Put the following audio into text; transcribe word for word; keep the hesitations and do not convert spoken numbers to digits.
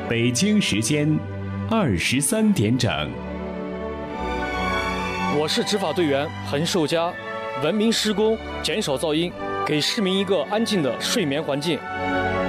北京时间二十三点整。 我是执法队员彭寿佳，文明施工，减少噪音，给市民一个安静的睡眠环境。